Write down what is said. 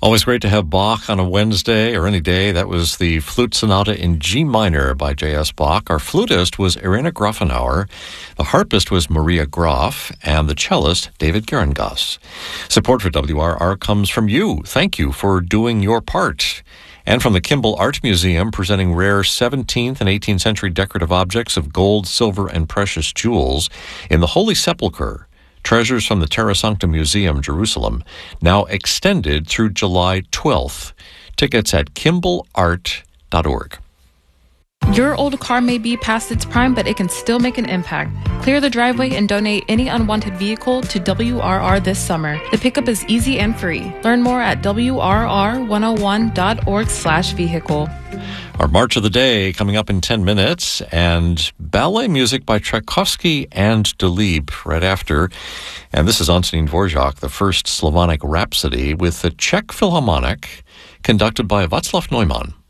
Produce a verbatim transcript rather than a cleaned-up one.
Always great to have Bach on a Wednesday or any day. That was the Flute Sonata in G minor by J S. Bach. Our flutist was Irina Grafenauer. The harpist was Maria Graf, and the cellist, David Gerengas. Support for W R R comes from you. Thank you for doing your part. And from the Kimball Art Museum, presenting rare seventeenth and eighteenth century decorative objects of gold, silver, and precious jewels in the Holy Sepulchre. Treasures from the Terra Sancta Museum, Jerusalem, now extended through July twelfth. Tickets at kimball art dot org. Your old car may be past its prime, but it can still make an impact. Clear the driveway and donate any unwanted vehicle to W R R this summer. The pickup is easy and free. Learn more at W R R one oh one dot org slash vehicle. Our March of the Day coming up in ten minutes, and ballet music by Tchaikovsky and Delibes right after. And this is Antonín Dvořák, the first Slavonic Rhapsody with the Czech Philharmonic, conducted by Václav Neumann.